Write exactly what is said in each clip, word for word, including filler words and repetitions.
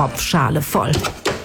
Tropfschale voll.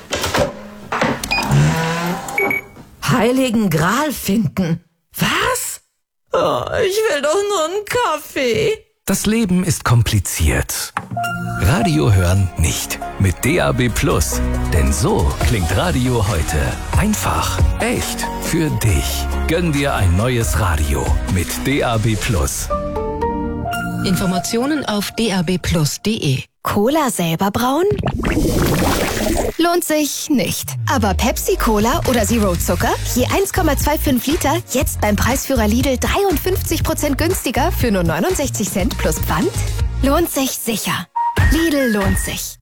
Heiligen Gral finden. Was? Oh, ich will doch nur einen Kaffee. Das Leben ist kompliziert. Radio hören nicht. Mit D A B Plus. Denn so klingt Radio heute. Einfach, echt, für dich. Gönn dir ein neues Radio mit D A B Plus. Informationen auf d a b plus punkt d e. Cola selber brauen? Lohnt sich nicht. Aber Pepsi-Cola oder Zero Zucker? Je eins Komma fünfundzwanzig Liter, jetzt beim Preisführer Lidl dreiundfünfzig Prozent günstiger für nur neunundsechzig Cent plus Pfand? Lohnt sich sicher. Lidl lohnt sich.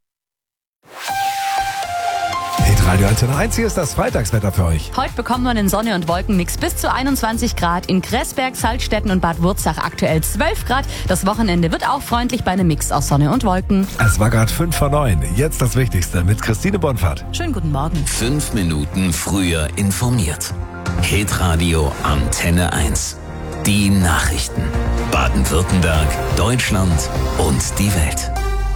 Radio Antenne eins, hier ist das Freitagswetter für euch. Heute bekommen wir einen Sonne- und Wolkenmix bis zu einundzwanzig Grad. In Kressberg, Salzstetten und Bad Wurzach aktuell zwölf Grad. Das Wochenende wird auch freundlich bei einem Mix aus Sonne und Wolken. Es war gerade fünf vor neun. Jetzt das Wichtigste mit Christine Bonfahrt. Schönen guten Morgen. Fünf Minuten früher informiert. Hitradio Antenne eins. Die Nachrichten. Baden-Württemberg, Deutschland und die Welt.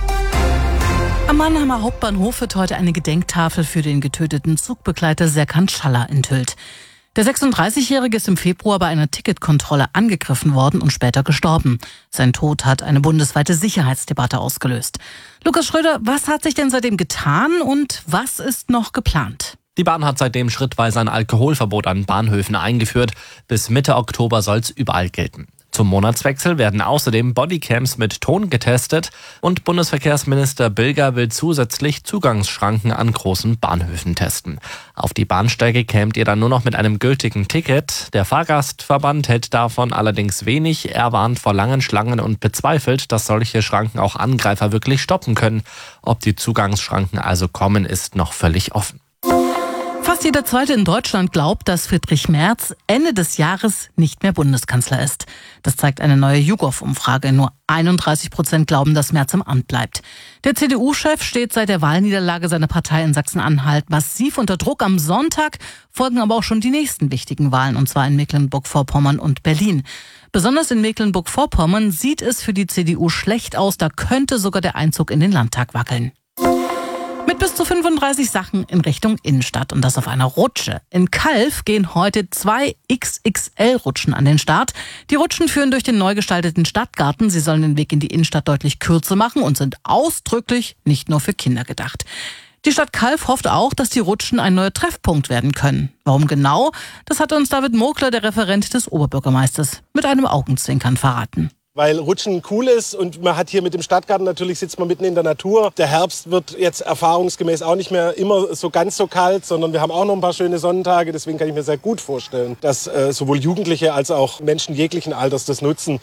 Am Mannheimer Hauptbahnhof wird heute eine Gedenktafel für den getöteten Zugbegleiter Serkan Schaller enthüllt. Der sechsunddreißigjährige ist im Februar bei einer Ticketkontrolle angegriffen worden und später gestorben. Sein Tod hat eine bundesweite Sicherheitsdebatte ausgelöst. Lukas Schröder, was hat sich denn seitdem getan und was ist noch geplant? Die Bahn hat seitdem schrittweise ein Alkoholverbot an Bahnhöfen eingeführt. Bis Mitte Oktober soll es überall gelten. Zum Monatswechsel werden außerdem Bodycams mit Ton getestet und Bundesverkehrsminister Bilger will zusätzlich Zugangsschranken an großen Bahnhöfen testen. Auf die Bahnsteige kämt ihr dann nur noch mit einem gültigen Ticket. Der Fahrgastverband hält davon allerdings wenig. Er warnt vor langen Schlangen und bezweifelt, dass solche Schranken auch Angreifer wirklich stoppen können. Ob die Zugangsschranken also kommen, ist noch völlig offen. Fast jeder Zweite in Deutschland glaubt, dass Friedrich Merz Ende des Jahres nicht mehr Bundeskanzler ist. Das zeigt eine neue YouGov-Umfrage. Nur einunddreißig Prozent glauben, dass Merz im Amt bleibt. Der C D U-Chef steht seit der Wahlniederlage seiner Partei in Sachsen-Anhalt massiv unter Druck. Am Sonntag folgen aber auch schon die nächsten wichtigen Wahlen, und zwar in Mecklenburg-Vorpommern und Berlin. Besonders in Mecklenburg-Vorpommern sieht es für die C D U schlecht aus. Da könnte sogar der Einzug in den Landtag wackeln. Mit bis zu fünfunddreißig Sachen in Richtung Innenstadt und das auf einer Rutsche. In Calw gehen heute zwei X X L-Rutschen an den Start. Die Rutschen führen durch den neu gestalteten Stadtgarten. Sie sollen den Weg in die Innenstadt deutlich kürzer machen und sind ausdrücklich nicht nur für Kinder gedacht. Die Stadt Calw hofft auch, dass die Rutschen ein neuer Treffpunkt werden können. Warum genau? Das hat uns David Mogler, der Referent des Oberbürgermeisters, mit einem Augenzwinkern verraten. Weil Rutschen cool ist und man hat hier mit dem Stadtgarten, natürlich sitzt man mitten in der Natur. Der Herbst wird jetzt erfahrungsgemäß auch nicht mehr immer so ganz so kalt, sondern wir haben auch noch ein paar schöne Sonnentage. Deswegen kann ich mir sehr gut vorstellen, dass äh, sowohl Jugendliche als auch Menschen jeglichen Alters das nutzen.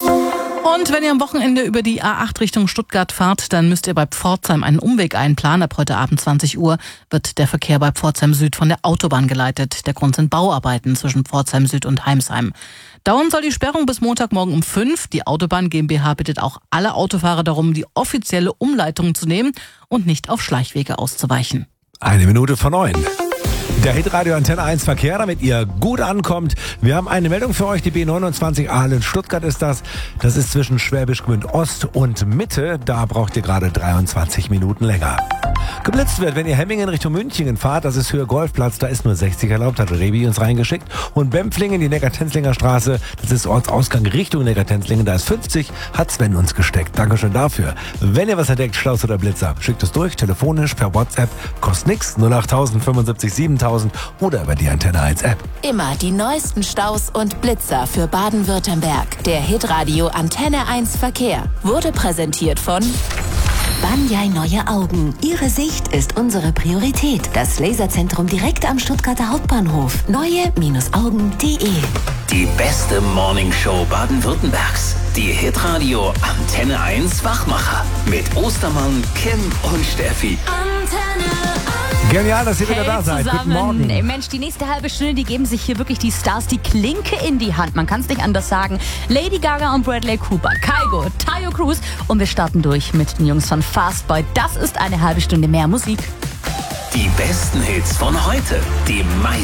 Und wenn ihr am Wochenende über die A acht Richtung Stuttgart fahrt, dann müsst ihr bei Pforzheim einen Umweg einplanen. Ab heute Abend zwanzig Uhr wird der Verkehr bei Pforzheim Süd von der Autobahn geleitet. Der Grund sind Bauarbeiten zwischen Pforzheim Süd und Heimsheim. Dauern soll die Sperrung bis Montagmorgen um fünf. Die Autobahn GmbH bittet auch alle Autofahrer darum, die offizielle Umleitung zu nehmen und nicht auf Schleichwege auszuweichen. Eine Minute vor neun. Der Hitradio Antenne eins Verkehr, damit ihr gut ankommt. Wir haben eine Meldung für euch, die B neunundzwanzig Aalen-Stuttgart ist das. Das ist zwischen Schwäbisch Gmünd Ost und Mitte. Da braucht ihr gerade dreiundzwanzig Minuten länger. Geblitzt wird, wenn ihr Hemmingen Richtung Münchingen fahrt, das ist Höhe Golfplatz, da ist nur sechzig erlaubt, hat Rebi uns reingeschickt. Und Bempflingen, die Neckar-Tenzlinger Straße, das ist Ortsausgang Richtung Neckar-Tenzlingen, da ist fünfzig, hat Sven uns gesteckt. Dankeschön dafür. Wenn ihr was entdeckt, Staus oder Blitzer, schickt es durch, telefonisch, per WhatsApp, kostet nix, null acht null null fünfundsiebzig siebentausend oder über die Antenne eins App. Immer die neuesten Staus und Blitzer für Baden-Württemberg. Der Hitradio Antenne eins Verkehr wurde präsentiert von Banyai Neue Augen. Ihre Sicht ist unsere Priorität. Das Laserzentrum direkt am Stuttgarter Hauptbahnhof. neue Augen punkt de. Die beste Morningshow Baden-Württembergs. Die Hitradio Antenne eins Wachmacher. Mit Ostermann, Kim und Steffi. Antenne eins. Genial, dass ihr wieder hey, da seid. Zusammen. Guten Morgen. Ey, Mensch, die nächste halbe Stunde, die geben sich hier wirklich die Stars die Klinke in die Hand. Man kann es nicht anders sagen. Lady Gaga und Bradley Cooper, Kygo, Tayo Cruz. Und wir starten durch mit den Jungs von Fastboy. Das ist eine halbe Stunde mehr Musik. Die besten Hits von heute. Die meisten